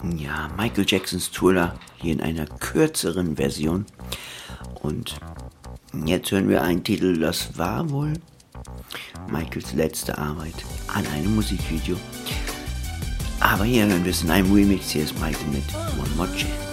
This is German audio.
Ja, Michael Jacksons Thriller hier in einer kürzeren Version. Und jetzt hören wir einen Titel, das war wohl Michaels letzte Arbeit an einem Musikvideo. Aber hier hören wir es in einem Remix. Hier ist Michael mit One More Chance.